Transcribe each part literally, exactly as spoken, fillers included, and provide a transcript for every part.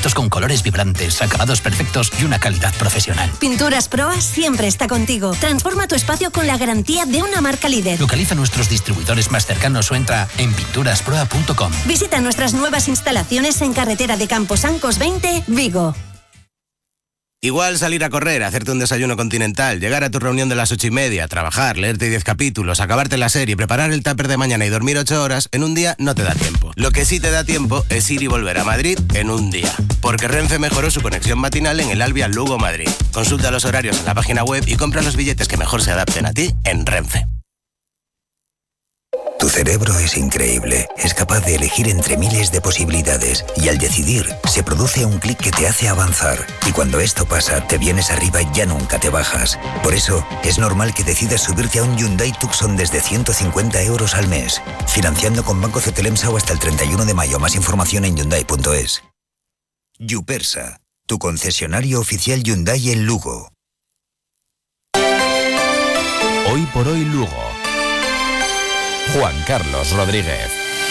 Proyectos con colores vibrantes, acabados perfectos y una calidad profesional. Pinturas Proa siempre está contigo. Transforma tu espacio con la garantía de una marca líder. Localiza nuestros distribuidores más cercanos o entra en pinturas proa punto com. Visita nuestras nuevas instalaciones en carretera de Camposancos veinte, Vigo. Igual salir a correr, hacerte un desayuno continental, llegar a tu reunión de las ocho y media, trabajar, leerte diez capítulos, acabarte la serie, preparar el tupper de mañana y dormir ocho horas, en un día no te da tiempo. Lo que sí te da tiempo es ir y volver a Madrid en un día. Porque Renfe mejoró su conexión matinal en el Alvia Lugo Madrid. Consulta los horarios en la página web y compra los billetes que mejor se adapten a ti en Renfe. Tu cerebro es increíble, es capaz de elegir entre miles de posibilidades y al decidir se produce un clic que te hace avanzar y cuando esto pasa te vienes arriba y ya nunca te bajas. Por eso es normal que decidas subirte a un Hyundai Tucson desde ciento cincuenta euros al mes, financiando con Banco Cetelemsa hasta el treinta y uno de mayo. Más información en hyundai punto es. Yupersa, tu concesionario oficial Hyundai en Lugo. Hoy por hoy Lugo. Juan Carlos Rodríguez.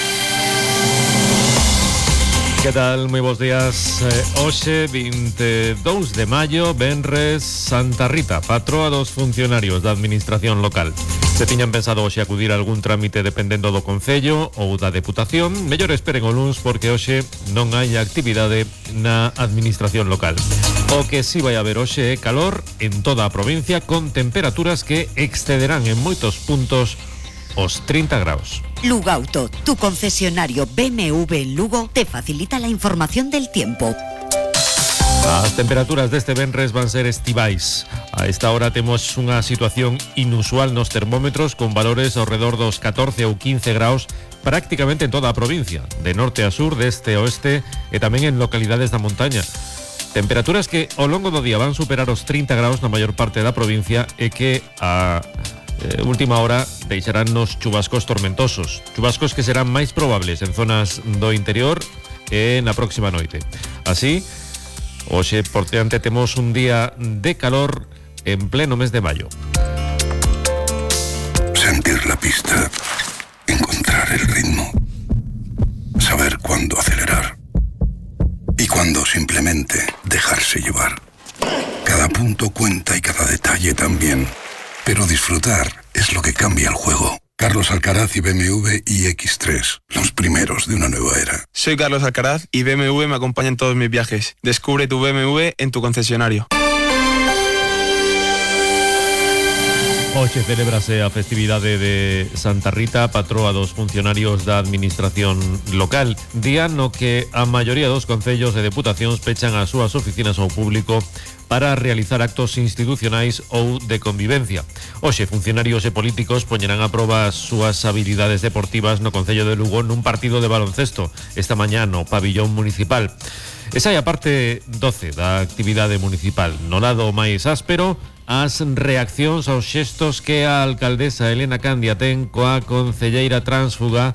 Que tal? Moi bons días. eh, Hoxe, vinte e dous de maio, venres, Santa Rita, patroa dos funcionarios da administración local. Se tiñan pensado hoxe acudir a algún trámite dependendo do Concello ou da Deputación, mellor esperen o luns porque hoxe non hai actividade na administración local. O que si vai haber hoxe é calor en toda a provincia con temperaturas que excederán en moitos puntos os trinta graus. Lugauto, tu concesionario B M W en Lugo, te facilita la información del tiempo. As temperaturas deste venres van ser estivais. A esta hora temos unha situación inusual nos termómetros con valores ao redor dos catorce ou quince graus prácticamente en toda a provincia, de norte a sur, de este a oeste e tamén en localidades da montaña. Temperaturas que ao longo do día van superar os trinta graus na maior parte da provincia e que a Eh, última hora deixarán nos chubascos tormentosos, chubascos que serán máis probables en zonas do interior e na próxima noite. Así, hoxe por diante temos un día de calor en pleno mes de maio. Sentir la pista, encontrar el ritmo, saber cuándo acelerar y cuándo simplemente dejarse llevar. Cada punto cuenta y cada detalle también. Pero disfrutar es lo que cambia el juego. Carlos Alcaraz y B M W i X tres, los primeros de una nueva era. Soy Carlos Alcaraz y B M W me acompaña en todos mis viajes. Descubre tu B M W en tu concesionario. Hoxe celébrase a festividade de Santa Rita, patroa dos funcionarios da administración local, día no que a maioría dos concellos e deputacións pechan as súas oficinas ao público para realizar actos institucionais ou de convivencia. Hoxe, funcionarios e políticos poñerán a proba as súas habilidades deportivas no Concello de Lugo nun partido de baloncesto esta mañá no pabillón municipal. Esa é a parte doce da actividade municipal. No lado máis áspero, as reaccións aos xestos que a alcaldesa Elena Candia ten coa concelleira tránsfuga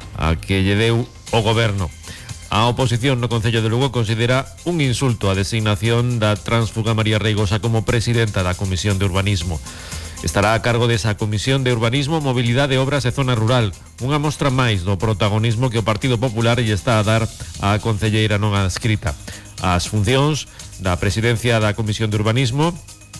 a que lle deu o goberno. A oposición no Concello de Lugo considera un insulto a designación da tránsfuga María Reigosa como presidenta da Comisión de Urbanismo. Estará a cargo desa Comisión de Urbanismo, Mobilidade, Obras e Zona Rural, unha mostra máis do protagonismo que o Partido Popular lle está a dar á concelleira non adscrita. As funcións da presidencia da Comisión de Urbanismo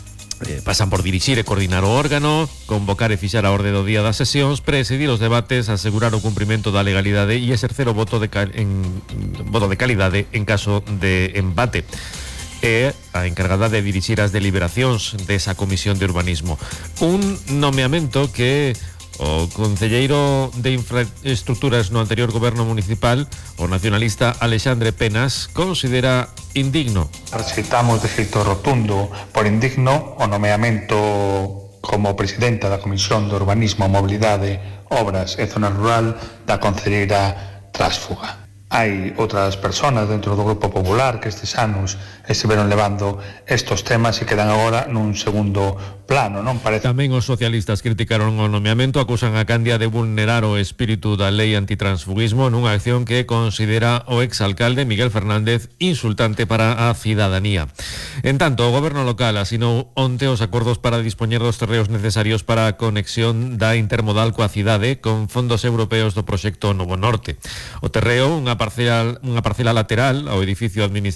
Eh, pasan por dirixir e coordinar o órgano, convocar e fixar a orde do día das sesións, presidir os debates, asegurar o cumprimento da legalidade e exercer o voto de, cal, en, voto de calidade en caso de empate. É a encargada de dirixir as deliberacións desa Comisión de Urbanismo. Un nomeamento que o concelleiro de Infraestructuras no anterior goberno municipal, o nacionalista Alexandre Penas, considera indigno. Rexeitamos de xeito rotundo por indigno o nomeamento como presidenta da Comisión de Urbanismo, Mobilidade, Obras e Zona Rural da concelleira tránsfuga. Hai outras persoas dentro do Grupo Popular que estes anos estiveron levando estos temas e quedan agora nun segundo plano, non parece? Tamén os socialistas criticaron o nomeamento, acusan a Candia de vulnerar o espírito da lei antitransfugismo nunha acción que considera o exalcalde Miguel Fernández insultante para a cidadanía. En tanto, o goberno local asinou onte os acordos para dispoñer dos terreos necesarios para a conexión da intermodal coa cidade con fondos europeos do proxecto Novo Norte. O terreo, unha parcela, unha parcela lateral ao edificio administrativo